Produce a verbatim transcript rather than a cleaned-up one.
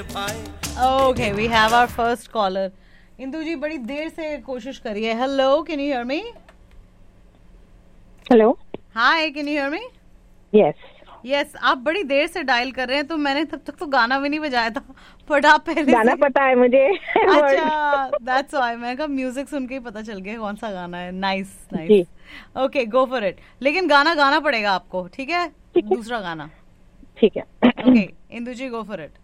Okay, we have our first caller. Indu जी बड़ी देर से कोशिश करिए। Hello, can you hear me? Hello, hi, can you hear me? Yes yes, आप बड़ी देर से डायल कर रहे हैं, तो मैंने तब तक तो गाना भी नहीं बजाया था, बट आप पहले गाना से... पता है मुझे। अच्छा, दैट्स व्हाई मैं कहा म्यूजिक सुन के ही पता चल गया कौन सा गाना है। Nice nice, okay, go for it. लेकिन गाना गाना पड़ेगा आपको, ठीक है? दूसरा गाना, ठीक है। Okay. Indu ji, go for it.